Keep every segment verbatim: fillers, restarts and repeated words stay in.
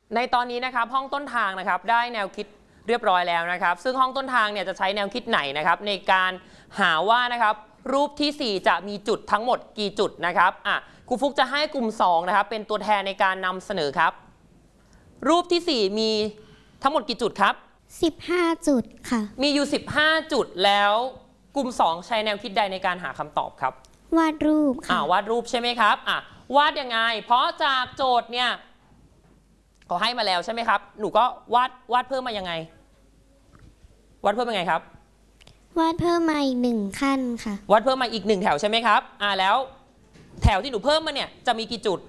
ในตอนนี้นะครับห้องต้นทางนะครับได้แนวคิดเรียบร้อยแล้วนะครับซึ่งห้องต้นทางเนี่ยจะใช้แนวคิดไหนนะครับในการหาว่านะครับรูปที่สี่จะมีจุดทั้งหมดกี่จุดนะครับอ่ะครูฟุกจะให้กลุ่มสองนะครับเป็นตัวแทนในการนำเสนอครับรูปที่สี่มีทั้งหมดกี่จุดครับสิบห้าจุดค่ะมีอยู่สิบห้าจุดแล้วกลุ่มสองใช้แนวคิดใดในการหาคำตอบครับวาดรูปค่ะอ่าวาดรูปใช่ไหมครับอ่ะวาดยังไงเพราะจากโจทย์เนี่ยเขาให้มาแล้วใช่ไหมครับหนูก็วาดวาดเพิ่มมายังไงวาดเพิ่มยังไงครับวาดเพิ่มมาอีกหนึ่งขั้นค่ะวาดเพิ่มมาอีกหนึ่งแถวใช่ไหมครับอ่าแล้วแถวที่หนูเพิ่มมาเนี่ยจะมีกี่จุด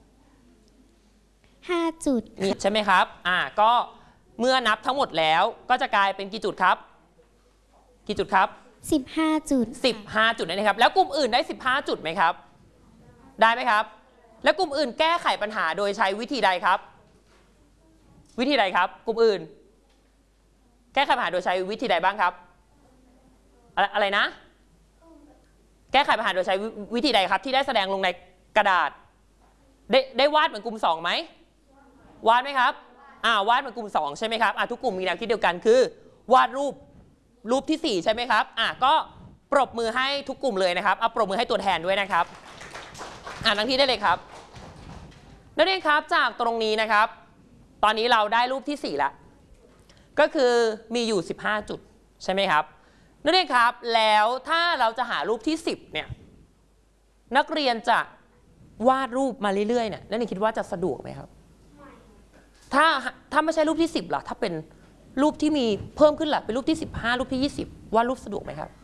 ห้าจุดมีใช่ไหมครับอ่าก็เมื่อนับทั้งหมดแล้วก็จะกลายเป็นกี่จุดครับกี่จุดครับสิบห้าจุดสิบห้าจุดนั่นเองครับแล้วกลุ่มอื่นได้สิบห้าจุดไหมครับได้ไหมครับแล้วกลุ่มอื่นแก้ไขปัญหาโดยใช้วิธีใดครับวิธีใดครับกลุ่มอื่นแก้ไขปัญหาโดยใช้วิธีใดบ้างครับอะไรอะไรนะแก้ไขปัญหาโดยใช้วิธีใดครับที่ได้แสดงลงในกระดาษได้ได้วาดเหมือนกลุ่มสองไหมวาดไหมครับอ่าวาดเหมือนกลุ่มสองใช่ไหมครับอ่าทุกกลุ่มมีแนวคิดเดียวกันคือวาดรูปรูปที่สี่ใช่ไหมครับอ่ะก็ปรบมือให้ทุกกลุ่มเลยนะครับเอาปรบมือให้ตัวแทนด้วยนะครับอ่านทั้งที่ได้เลยครับนักเรียนครับจากตรงนี้นะครับตอนนี้เราได้รูปที่สี่แล้วก็คือมีอยู่สิบห้าจุดใช่ไหมครับนักเรียนครับแล้วถ้าเราจะหารูปที่สิบเนี่ยนักเรียนจะวาดรูปมาเรื่อยๆเนี่ยนักเรียนคิดว่าจะสะดวกไหมครับถ้าถ้าไม่ใช่รูปที่สิบล่ะถ้าเป็นรูปที่มีเพิ่มขึ้นล่ะเป็นรูปที่สิบห้ารูปที่ยี่สิบวาดรูปสะดวกไหมครับ